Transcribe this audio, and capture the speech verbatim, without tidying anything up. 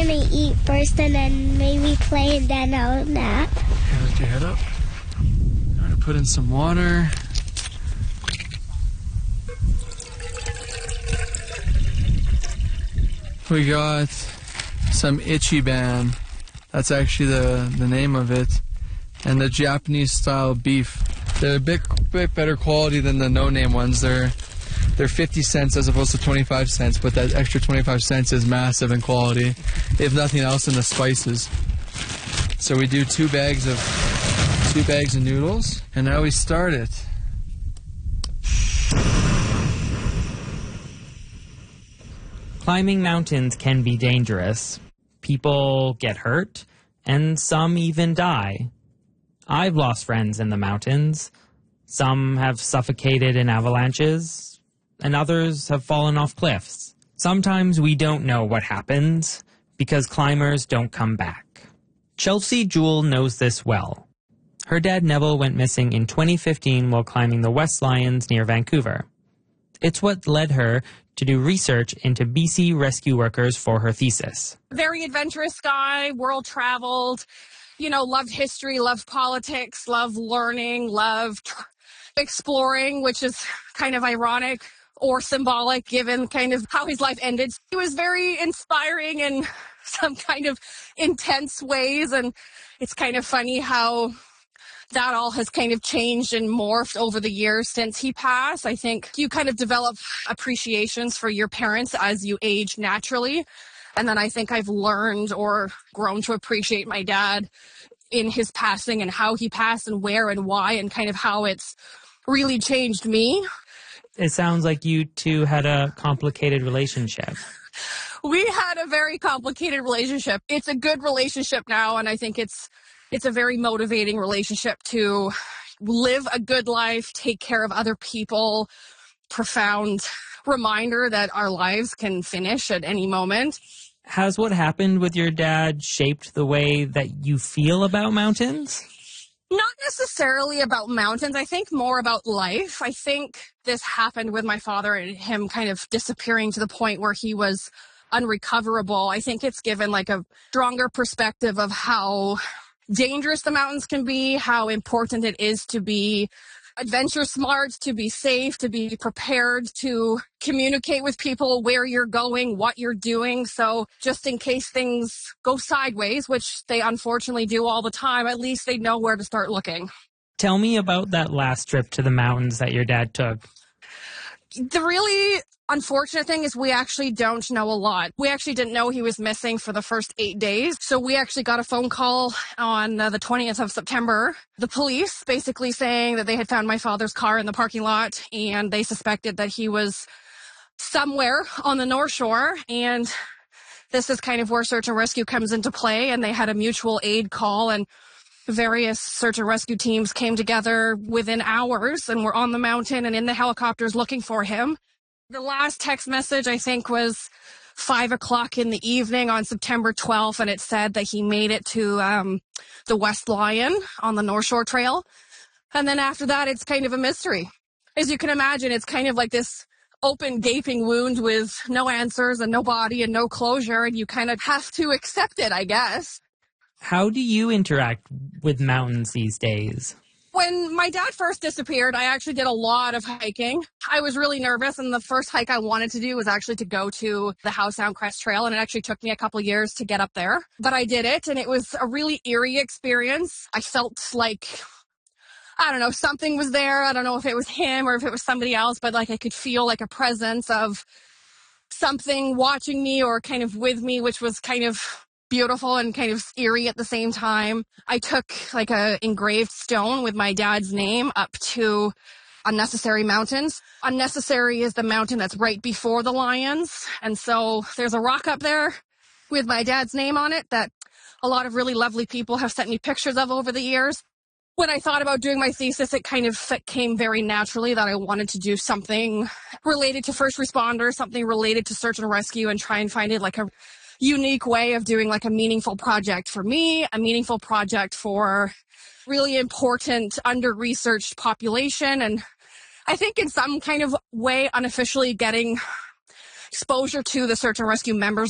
gonna eat first and then maybe play and then I'll nap. Okay, lift your head up. I'm gonna put in some water. We got some Ichiban. That's actually the, the name of it. And the Japanese style beef. They're a bit, bit better quality than the no-name ones. They're they're fifty cents as opposed to twenty-five cents, but that extra twenty-five cents is massive in quality, if nothing else, in the spices. So we do two bags of two bags of noodles, and now we start it. Climbing mountains can be dangerous. People get hurt, and some even die. I've lost friends in the mountains. Some have suffocated in avalanches, and others have fallen off cliffs. Sometimes we don't know what happens because climbers don't come back. Chelsea Jewell knows this well. Her dad Neville went missing in twenty fifteen while climbing the West Lions near Vancouver. It's what led her to do research into B C rescue workers for her thesis. Very adventurous guy, world traveled, you know, loved history, loved politics, loved learning, loved exploring, which is kind of ironic or symbolic given kind of how his life ended. He was very inspiring in some kind of intense ways, and it's kind of funny how that all has kind of changed and morphed over the years since he passed. I think you kind of develop appreciations for your parents as you age naturally. And then I think I've learned or grown to appreciate my dad in his passing and how he passed and where and why and kind of how it's really changed me. It sounds like you two had a complicated relationship. We had a very complicated relationship. It's a good relationship now, and I think it's it's a very motivating relationship to live a good life, take care of other people. Profound reminder that our lives can finish at any moment. Has what happened with your dad shaped the way that you feel about mountains? Not necessarily about mountains. I think more about life. I think this happened with my father and him kind of disappearing to the point where he was unrecoverable. I think it's given like a stronger perspective of how dangerous the mountains can be, how important it is to be adventure smart, to be safe, to be prepared, to communicate with people where you're going, what you're doing. So just in case things go sideways, which they unfortunately do all the time, at least they know where to start looking. Tell me about that last trip to the mountains that your dad took. The really unfortunate thing is we actually don't know a lot. We actually didn't know he was missing for the first eight days. So we actually got a phone call on uh, the twentieth of September. The police basically saying that they had found my father's car in the parking lot and they suspected that he was somewhere on the North Shore. And this is kind of where search and rescue comes into play. And they had a mutual aid call and various search and rescue teams came together within hours and were on the mountain and in the helicopters looking for him. The last text message, I think, was five o'clock in the evening on September twelfth, and it said that he made it to um, the West Lion on the North Shore Trail. And then after that, it's kind of a mystery. As you can imagine, it's kind of like this open, gaping wound with no answers and no body and no closure, and you kind of have to accept it, I guess. How do you interact with mountains these days? When my dad first disappeared, I actually did a lot of hiking. I was really nervous, and the first hike I wanted to do was actually to go to the Howe Sound Crest Trail, and it actually took me a couple years to get up there. But I did it, and it was a really eerie experience. I felt like, I don't know, something was there. I don't know if it was him or if it was somebody else, but like I could feel like a presence of something watching me or kind of with me, which was kind of beautiful and kind of eerie at the same time. I took like a engraved stone with my dad's name up to Unnecessary Mountains. Unnecessary is the mountain that's right before the Lions. And so there's a rock up there with my dad's name on it that a lot of really lovely people have sent me pictures of over the years. When I thought about doing my thesis, it kind of came very naturally that I wanted to do something related to first responders, something related to search and rescue, and try and find it like a unique way of doing like a meaningful project for me, a meaningful project for really important under-researched population. And I think in some kind of way, unofficially getting exposure to the search and rescue members